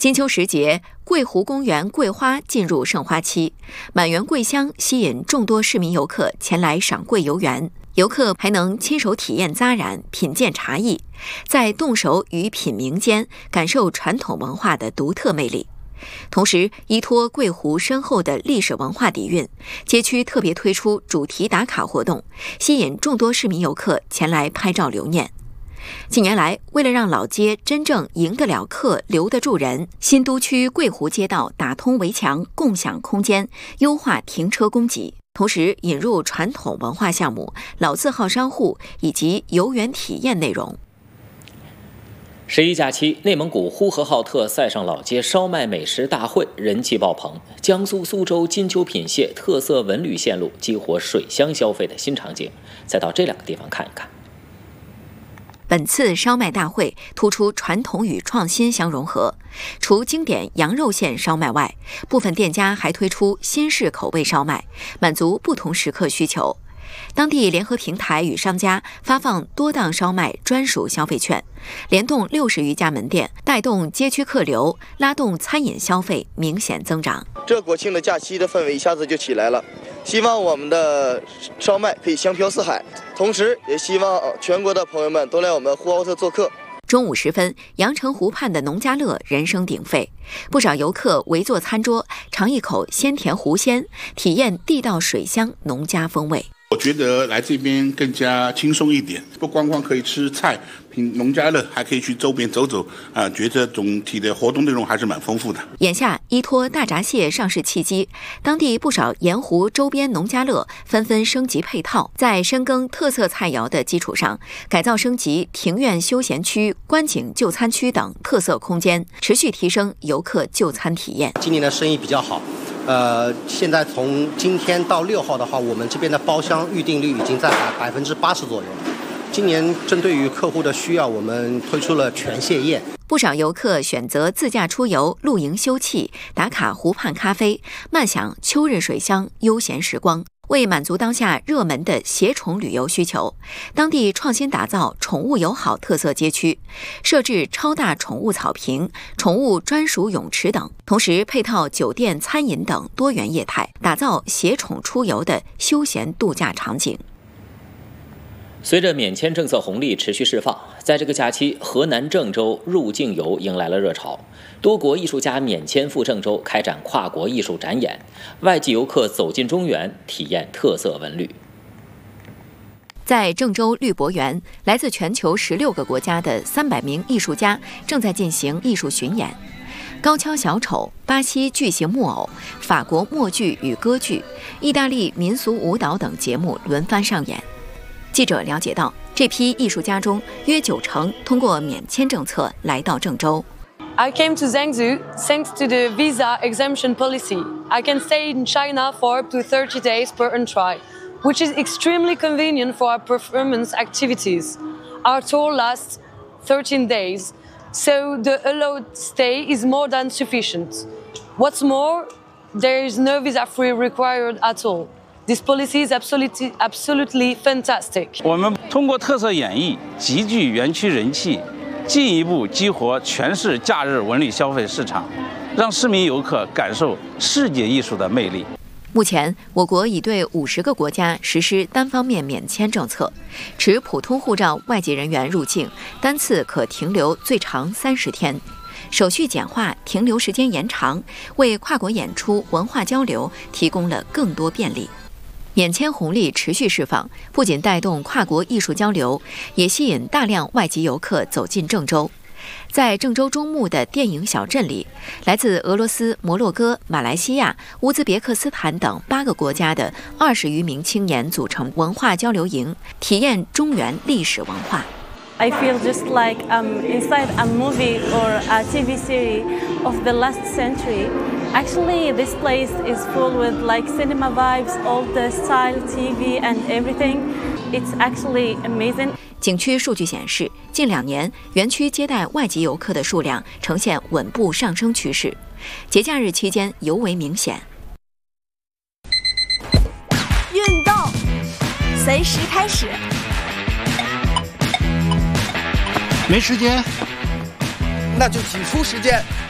金秋时节，桂湖公园桂花进入盛花期，满园桂香吸引众多市民游客前来赏桂游园。游客还能亲手体验扎染、品鉴茶艺，在动手与品茗间感受传统文化的独特魅力。同时，依托桂湖深厚的历史文化底蕴，街区特别推出主题打卡活动，吸引众多市民游客前来拍照留念。近年来，为了让老街真正迎得了客、留得住人，新都区桂湖街道打通围墙、共享空间，优化停车供给，同时引入传统文化项目、老字号商户以及游园体验内容。 11假期，内蒙古呼和浩特塞上老街烧麦美食大会人气爆棚，江苏苏州金秋品蟹特色文旅线路激活水乡消费的新场景，再到这两个地方看一看。 本次烧麦大会突出传统与创新相融合，除经典羊肉馅烧麦外，部分店家还推出新式口味烧麦，满足不同食客需求。当地联合平台与商家发放多档烧麦专属消费券，联动60余家门店，带动街区客流，拉动餐饮消费明显增长。 这国庆的假期的氛围一下子就起来了，希望我们的烧麦可以香飘四海，同时也希望全国的朋友们都来我们呼和浩特做客。 中午时分，阳澄湖畔的农家乐人声鼎沸，不少游客围坐餐桌，尝一口鲜甜湖鲜，体验地道水乡农家风味。 我觉得来这边更加轻松一点，不光光可以吃菜品农家乐，还可以去周边走走觉得总体的活动内容还是蛮丰富的。 眼下依托大闸蟹上市契机，当地不少沿湖周边农家乐纷纷升级配套，在深耕特色菜肴的基础上，改造升级庭院休闲区、观景就餐区等特色空间，持续提升游客就餐体验。 今年的生意比较好。现在从今天到6号的话，我们这边的包厢预订率已经在80%左右。今年针对于客户的需要，我们推出了全蟹宴。 不少游客选择自驾出游、露营休憩、打卡湖畔咖啡，漫享秋日水乡悠闲时光。为满足当下热门的携宠旅游需求，当地创新打造宠物友好特色街区，设置超大宠物草坪、宠物专属泳池等，同时配套酒店、餐饮等多元业态，打造携宠出游的休闲度假场景。 随着免签政策红利持续释放，在这个假期，河南郑州入境游迎来了热潮。多国艺术家免签赴郑州开展跨国艺术展演，外籍游客走进中原，体验特色文旅。 在郑州绿博园，来自全球16个国家的300名艺术家正在进行艺术巡演。高跷小丑、巴西巨型木偶、法国默剧与歌剧、意大利民俗舞蹈等节目轮番上演。记者了解到，这批艺术家中约90%通过免签政策来到郑州。 I came to Zhengzhou thanks to the visa exemption policy. I can stay in China for up to 30 days per entry, which is extremely convenient for our performance activities. Our tour lasts 13 days, so the allowed stay is more than sufficient. What's more, there is no visa free required at all.This policy is absolutely fantastic. 我们通过特色演绎集聚园区人气，进一步激活全市假日文旅消费市场，让市民游客感受世界艺术的魅力。 目前，我国已对50个国家实施单方面免签政策，持普通护照外籍人员入境，单次可停留最长30天。手续简化，停留时间延长，为跨国演出、文化交流提供了更多便利。免签红利持续释放，不仅带动跨国艺术交流，也吸引大量外籍游客走进郑州。在郑州中牟的电影小镇里，来自俄罗斯、摩洛哥、马来西亚、乌兹别克斯坦等8个国家的20余名青年组成文化交流营，体验中原历史文化。 I feel just like I'm inside a movie or a TV series of the last century. Actually, this place is full with like cinema vibes, old style TV and everything. It's actually amazing. 景区数据显示，近2年园区接待外籍游客的数量呈现稳步上升趋势，节假日期间尤为明显。 运动随时开始。 没时间， 那就挤出时间